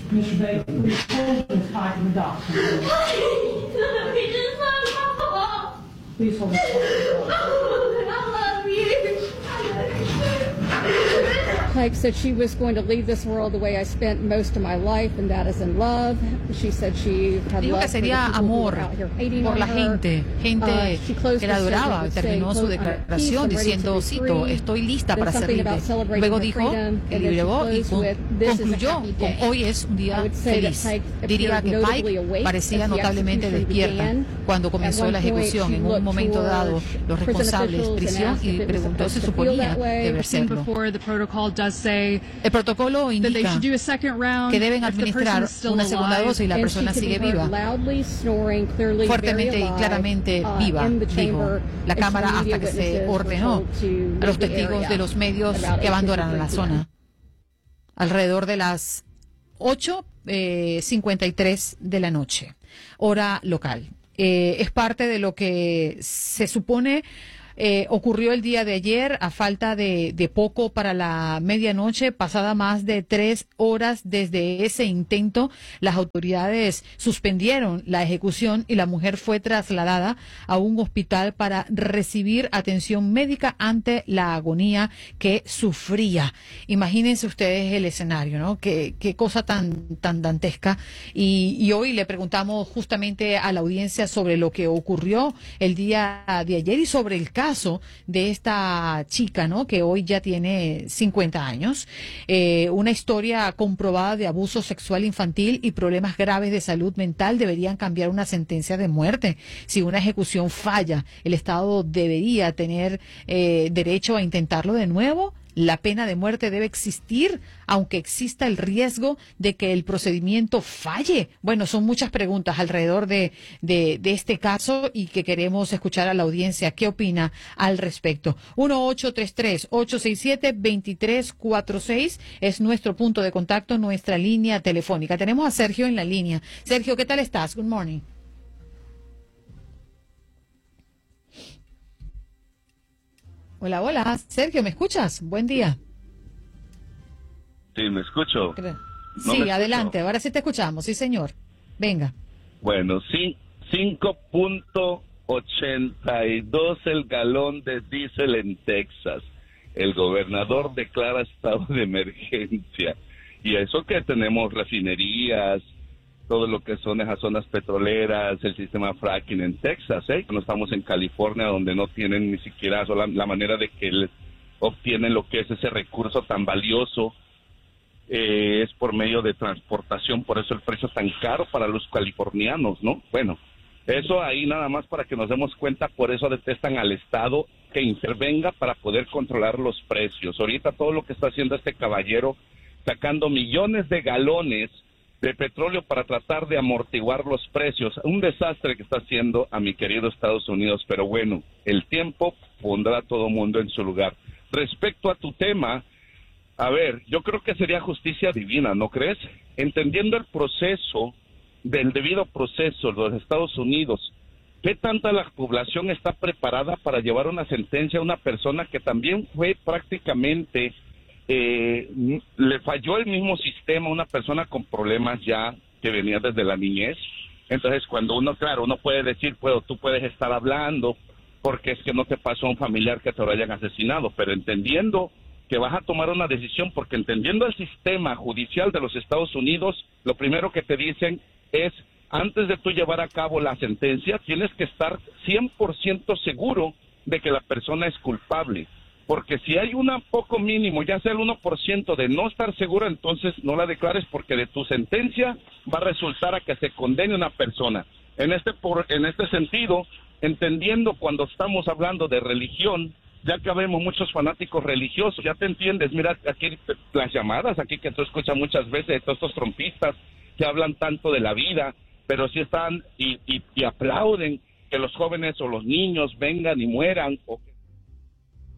Mr. Baker, please hold Ms. Pike in the dock. Please hold Ms. Pike in the dock. Pike said she was going to leave this world the way I spent most of my life, and that is in love. She said she had Dijo que love for the sería people who amor were out here hating por on la her. gente She closed que her la statement adoraba. with Terminó saying, su quote, "I'm at declaración peace, I'm ready diciendo, to be cito, free." estoy lista Then para ser something libre. about celebrating Luego her dijo freedom, and que then she liberó y closed with, "This is a concluyó happy con day." hoy es un I día would say that feliz. Pike Diría appeared que notably Pike awake parecía as the notablemente execution despierta began. cuando At comenzó one la point, ejecución. she En un looked momento dado, towards los prison responsables officials and prisión asked y if it was preguntó si supposed to feel suponía that way. deber serlo. Before, the protocol does say El protocolo that they indica should do a second round que deben if the person administrar is still una segunda alive. dosis y la And persona she could be sigue heard viva. loudly snoring, clearly Fuertemente very y alive, claramente viva, in the dijo chamber, la as cámara media hasta que se witnesses were ordenó told to a leave los the testigos area de los medios about que abandonaran 8:53 la p.m. zona. Alrededor de las 8:53 de la noche, hora local. Es parte de lo que se supone ocurrió el día de ayer, a falta de poco para la medianoche, pasada más de 3 horas desde ese intento. Las autoridades suspendieron la ejecución y la mujer fue trasladada a un hospital para recibir atención médica ante la agonía que sufría. Imagínense ustedes el escenario, ¿no? Qué cosa tan dantesca. Y hoy le preguntamos justamente a la audiencia sobre lo que ocurrió el día de ayer y sobre el caso de esta chica, ¿no? Que hoy ya tiene 50 años. Una historia comprobada de abuso sexual infantil y problemas graves de salud mental deberían cambiar una sentencia de muerte. Si una ejecución falla, el Estado debería tener derecho a intentarlo de nuevo. La pena de muerte debe existir, aunque exista el riesgo de que el procedimiento falle. Bueno, son muchas preguntas alrededor de este caso y que queremos escuchar a la audiencia. ¿Qué opina al respecto? 1-833-867-2346 es nuestro punto de contacto, nuestra línea telefónica. Tenemos a Sergio en la línea. Sergio, ¿qué tal estás? Good morning. Hola, hola. Sergio, ¿me escuchas? Buen día. Sí, me escucho. Sí, adelante. Ahora sí te escuchamos. Sí, señor. Venga. Bueno, sí, 5.82 el galón de diésel en Texas. El gobernador declara estado de emergencia. Y eso que tenemos refinerías, todo lo que son esas zonas petroleras, el sistema fracking en Texas, no estamos en California, donde no tienen ni siquiera la manera de que les obtienen lo que es ese recurso tan valioso, es por medio de transportación, por eso el precio tan caro para los californianos, ¿no? Bueno, eso ahí nada más para que nos demos cuenta, por eso detestan al Estado que intervenga para poder controlar los precios. Ahorita todo lo que está haciendo este caballero, sacando millones de galones de petróleo para tratar de amortiguar los precios, un desastre que está haciendo a mi querido Estados Unidos, pero bueno, el tiempo pondrá a todo mundo en su lugar. Respecto a tu tema, a ver, yo creo que sería justicia divina, ¿no crees? Entendiendo el proceso, del debido proceso de los Estados Unidos, ¿qué tanta la población está preparada para llevar una sentencia a una persona que también fue prácticamente... le falló el mismo sistema, una persona con problemas ya que venía desde la niñez? Entonces cuando uno, claro, uno puede decir, tú puedes estar hablando porque es que no te pasó a un familiar que te lo hayan asesinado, pero entendiendo que vas a tomar una decisión, porque entendiendo el sistema judicial de los Estados Unidos, lo primero que te dicen es, antes de tú llevar a cabo la sentencia, tienes que estar 100% seguro de que la persona es culpable. Porque si hay un poco mínimo, ya sea el 1% de no estar seguro, entonces no la declares, porque de tu sentencia va a resultar a que se condene una persona. En este sentido, entendiendo cuando estamos hablando de religión, ya que vemos muchos fanáticos religiosos, ya te entiendes, mira aquí las llamadas, aquí que tú escuchas muchas veces de todos estos trompistas que hablan tanto de la vida, pero sí están y aplauden que los jóvenes o los niños vengan y mueran, o